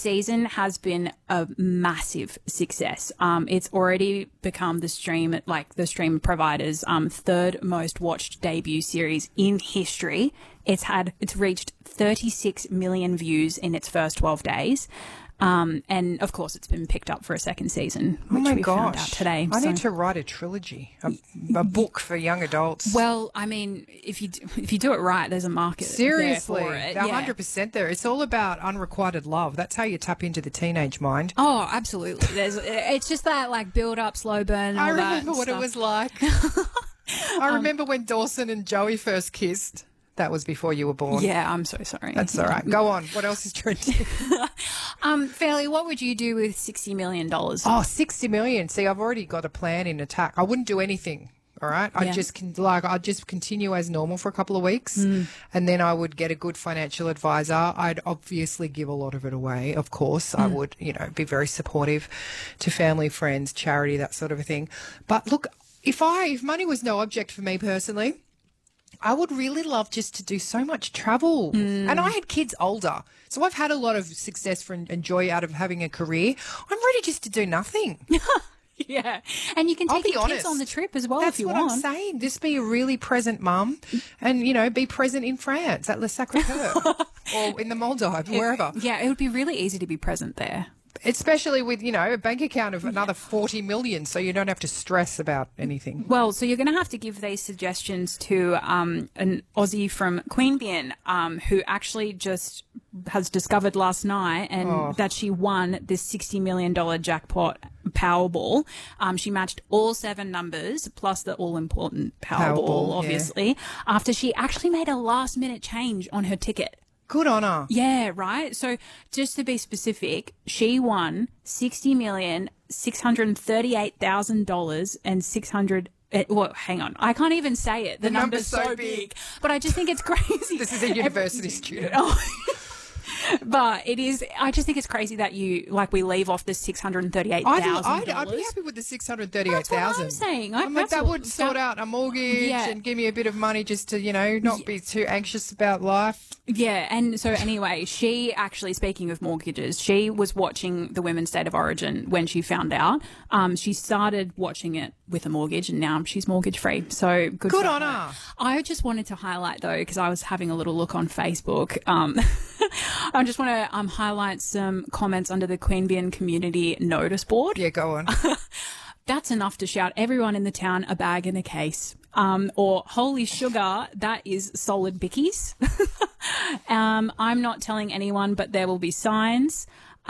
season has been a massive success. It's already become the stream provider's third most watched debut series in history. It's reached 36 million views in its first 12 days. And of course, it's been picked up for a second season, which we found out today. I need to write a trilogy, a book for young adults. Well, I mean, if you do it right, there's a market. Seriously, there for it. 100% there. It's all about unrequited love. That's how you tap into the teenage mind. Oh, absolutely. It's just that like build up, slow burn. I remember what it was like. I remember when Dawson and Joey first kissed. That was before you were born. Yeah, I'm so sorry. That's all right. Go on. What else is trending? Fairly, what would you do with $60 million? Oh, $60 million. See, I've already got a plan in attack. I wouldn't do anything. All right. I'd just continue as normal for a couple of weeks, and then I would get a good financial advisor. I'd obviously give a lot of it away. Of course, I would, be very supportive to family, friends, charity, that sort of a thing. But look, if money was no object for me personally, I would really love just to do so much travel. And I had kids older, so I've had a lot of success and joy out of having a career. I'm ready just to do nothing. Yeah, and you can take your kids on the trip as well if you want. That's what I'm saying. Just be a really present mum and, be present in France at Le Sacré-Cœur or in the Maldives, wherever. Yeah, it would be really easy to be present there. Especially with, a bank account of another 40 million, so you don't have to stress about anything. Well, so you're going to have to give these suggestions to an Aussie from Queanbeyan who actually just has discovered last night that she won this $60 million jackpot Powerball. She matched all 7 numbers plus the all-important Powerball, obviously, after she actually made a last-minute change on her ticket. Good on her. Yeah, right. So just to be specific, she won $60,638,000 and 600. Well, hang on. I can't even say it. The number's so big. But I just think it's crazy. This is a university student. But it is. I just think it's crazy that we leave off the $638,000. I'd be happy with the $638,000. That's what I'm saying. That would sort out a mortgage and give me a bit of money just to, not be too anxious about life. Yeah, and so anyway, she actually, speaking of mortgages, she was watching the Women's State of Origin when she found out. She started watching it with a mortgage, and now she's mortgage free. So good on her. I just wanted to highlight though, because I was having a little look on Facebook. I just want to highlight some comments under the Queanbeyan community notice board. Yeah, go on. That's enough to shout everyone in the town a bag and a case. Or holy sugar, that is solid bickies. I'm not telling anyone, but there will be signs.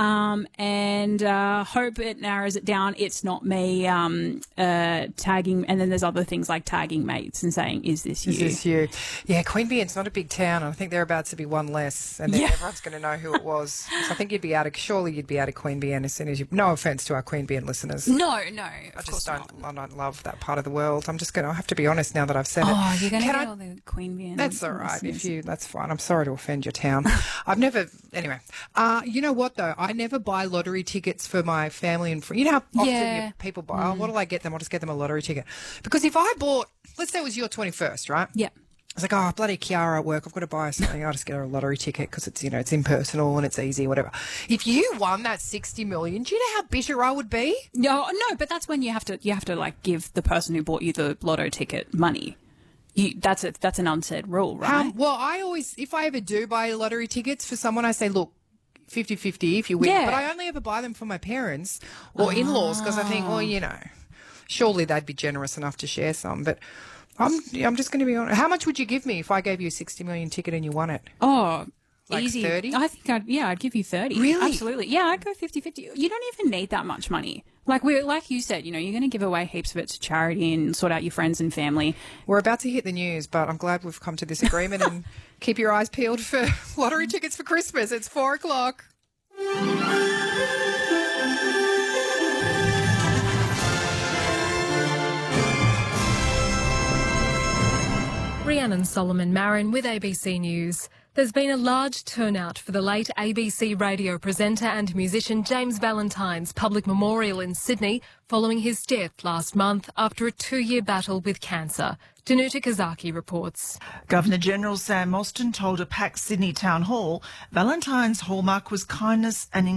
And hope it narrows it down. It's not me tagging, and then there's other things like tagging mates and saying, is this you? Is this you? Yeah, Queanbeyan's not a big town. I think they're about to be one less, and then everyone's going to know who it was. So I think you'd be out of Queanbeyan as soon as you. No offence to our Queanbeyan listeners. No. I don't love that part of the world. I'm just going to. I have to be honest now that I've said it. Oh, you're going to get all the Queanbeyan. That's all right. That's fine. I'm sorry to offend your town. Anyway. You know what though? I never buy lottery tickets for my family and friends. You know how often people buy, what'll I get them? I'll just get them a lottery ticket. Because if I bought, let's say it was your 21st, right? Yeah. I was like, bloody Kiara at work, I've got to buy her something. I'll just get her a lottery ticket because it's, it's impersonal and it's easy, whatever. If you won that $60 million, do you know how bitter I would be? No, but that's when you have to like give the person who bought you the lotto ticket money. That's an unsaid rule, right? Well, if I ever do buy lottery tickets for someone, I say, look, 50-50 if you win. Yeah. But I only ever buy them for my parents or in-laws because I think, surely they'd be generous enough to share some. But I'm just going to be honest. How much would you give me if I gave you a $60 million ticket and you won it? Oh, like easy. 30? I think I'd give you 30. Really? Absolutely. Yeah, I'd go 50-50. You don't even need that much money. Like you said, you're going to give away heaps of it to charity and sort out your friends and family. We're about to hit the news, but I'm glad we've come to this agreement and keep your eyes peeled for lottery tickets for Christmas. It's 4:00. Rhiannon Solomon Marin with ABC News. There's been a large turnout for the late ABC radio presenter and musician James Valentine's public memorial in Sydney following his death last month after a 2-year battle with cancer. Danuta Kazaki reports. Governor-General Sam Mostyn told a packed Sydney Town Hall Valentine's hallmark was kindness and